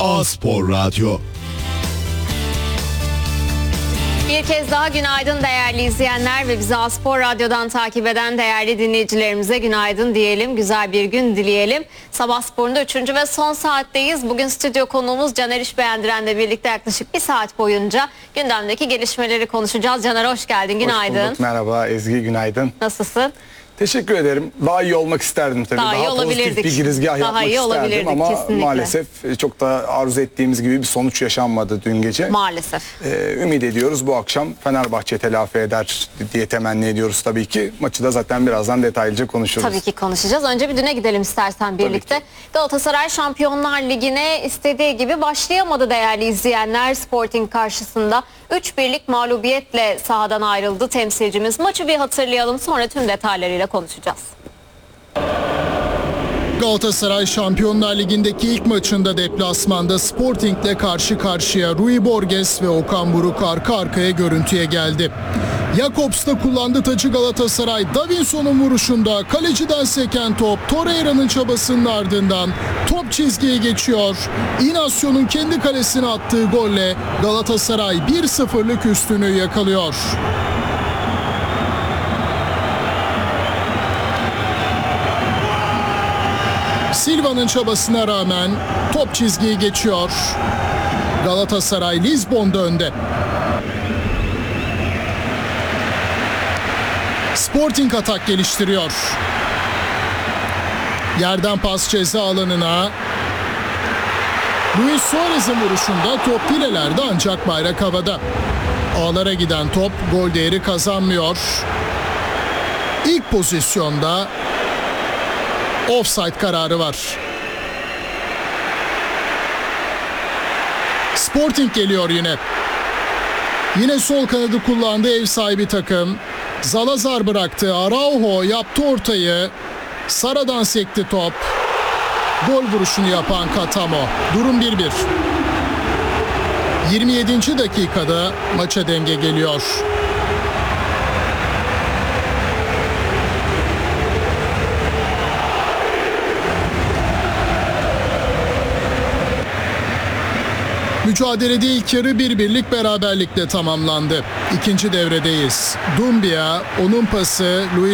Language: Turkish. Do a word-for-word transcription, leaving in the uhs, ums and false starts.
A-Spor Radyo. Bir kez daha günaydın değerli izleyenler ve bizi A-Spor Radyo'dan takip eden değerli dinleyicilerimize günaydın diyelim. Güzel bir gün dileyelim. Sabah sporunda üçüncü ve son saatteyiz. Bugün stüdyo konuğumuz Caner İşbeğendiren'le birlikte yaklaşık bir saat boyunca gündemdeki gelişmeleri konuşacağız. Caner hoş geldin, günaydın. Hoş bulduk, merhaba Ezgi, günaydın. Nasılsın? Teşekkür ederim. Daha iyi olmak isterdim tabii. Daha iyi Daha pozitif olabilirdik. bir girizgah Daha yapmak iyi isterdim olabilirdik, ama kesinlikle. maalesef çok da arzu ettiğimiz gibi bir sonuç yaşanmadı dün gece. Maalesef. Ee, ümit ediyoruz bu akşam Fenerbahçe telafi eder diye temenni ediyoruz tabii ki. Maçı da zaten birazdan detaylıca konuşuruz. Tabii ki konuşacağız. Önce bir düne gidelim istersen birlikte. Galatasaray Şampiyonlar Ligi'ne istediği gibi başlayamadı değerli izleyenler. Sporting karşısında üç birlik mağlubiyetle sahadan ayrıldı temsilcimiz. Maçı bir hatırlayalım, sonra tüm detaylarıyla konuşacağız. Galatasaray Şampiyonlar Ligi'ndeki ilk maçında deplasmanda Sporting'le karşı karşıya. Rui Borges ve Okan Buruk arka arkaya görüntüye geldi. Jakobs'ta kullandı tacı Galatasaray. Davinson'un vuruşunda kaleciden seken top Torreira'nın çabasının ardından top çizgiye geçiyor. Inaccio'nun kendi kalesine attığı golle Galatasaray bir sıfırlık üstünlüğü yakalıyor. Silva'nın çabasına rağmen top çizgiyi geçiyor. Galatasaray Lizbon'da önde. Sporting atak geliştiriyor. Yerden pas ceza alanına. Luis Suarez'in vuruşunda top filelerde ancak bayrak havada. Ağlara giden top gol değeri kazanmıyor. İlk pozisyonda offside kararı var. Sporting geliyor yine. Yine sol kanadı kullandı ev sahibi takım. Zalazar bıraktı. Araujo yaptı ortayı. Sara'dan sekti top. Gol vuruşunu yapan Katamo. Durum bir bir. yirmi yedinci dakikada maça denge geliyor. Mücadelede ilk yarı bir birlik beraberlikle tamamlandı. İkinci devredeyiz. Doumbia, onun pası Luis